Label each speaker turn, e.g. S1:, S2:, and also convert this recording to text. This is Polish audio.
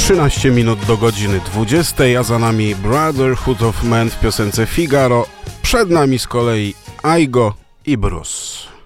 S1: 13 minut do godziny 20, a za nami Brotherhood of Man w piosence Figaro. Przed nami z kolei Aigo i Bruce.